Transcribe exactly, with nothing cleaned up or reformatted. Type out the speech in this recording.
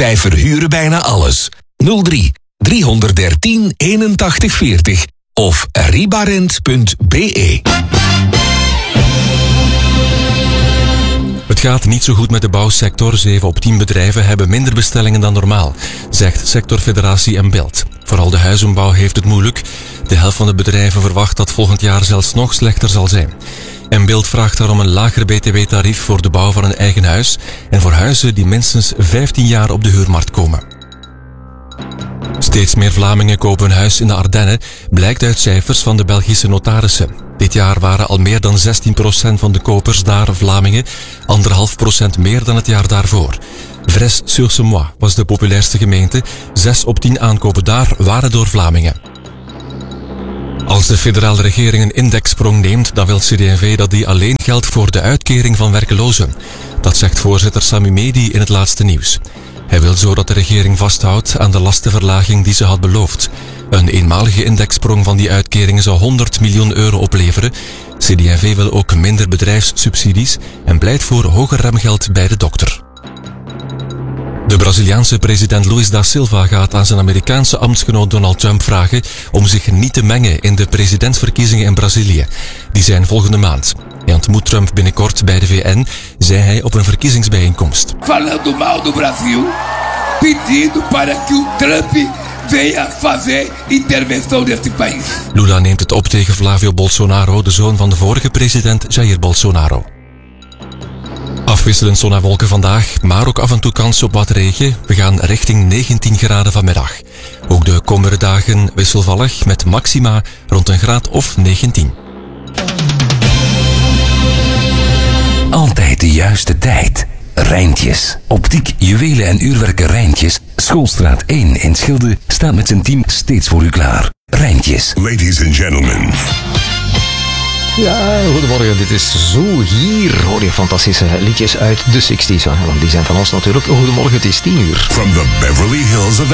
Wij verhuren bijna alles. nul drie driehonderddertien eenentachtig veertig of ribarent punt be. Het gaat niet zo goed met de bouwsector. zeven op tien bedrijven hebben minder bestellingen dan normaal, zegt sectorfederatie Mbilt. Vooral de huizenbouw heeft het moeilijk. De helft van de bedrijven verwacht dat volgend jaar zelfs nog slechter zal zijn. Mbilt vraagt daarom een lager B T W-tarief voor de bouw van een eigen huis en voor huizen die minstens vijftien jaar op de huurmarkt komen. Steeds meer Vlamingen kopen een huis in de Ardennen, blijkt uit cijfers van de Belgische notarissen. Dit jaar waren al meer dan zestien procent van de kopers daar Vlamingen, anderhalf procent meer dan het jaar daarvoor. Vresse-sur-Semois was de populairste gemeente, zes op tien aankopen daar waren door Vlamingen. Als de federale regering een indexsprong neemt, dan wil C D en V dat die alleen geldt voor de uitkering van werklozen. Dat zegt voorzitter Sami Medi in het laatste nieuws. Hij wil zo dat de regering vasthoudt aan de lastenverlaging die ze had beloofd. Een eenmalige indexsprong van die uitkeringen zou honderd miljoen euro opleveren. C D en V wil ook minder bedrijfssubsidies en pleit voor hoger remgeld bij de dokter. De Braziliaanse president Luiz da Silva gaat aan zijn Amerikaanse ambtsgenoot Donald Trump vragen om zich niet te mengen in de presidentsverkiezingen in Brazilië. Die zijn volgende maand. Hij ontmoet Trump binnenkort bij de V N, zei hij op een verkiezingsbijeenkomst. Falando mal do Brasil, pedindo para que o Trump venha fazer intervenção neste país. Lula neemt het op tegen Flavio Bolsonaro, de zoon van de vorige president Jair Bolsonaro. Afwisselend zon en wolken vandaag, maar ook af en toe kans op wat regen. We gaan richting negentien graden vanmiddag. Ook de komende dagen wisselvallig met maxima rond een graad of negentien. Altijd de juiste tijd. Rijntjes. Optiek, juwelen en uurwerken Rijntjes. Schoolstraat één in Schilde staat met zijn team steeds voor u klaar. Rijntjes. Ladies and gentlemen. Ja, goedemorgen. Dit is Zo Hier. Hoor je fantastische liedjes uit de zestig's. Want die zijn van ons natuurlijk. Goedemorgen, het is tien uur. From the Beverly Hills of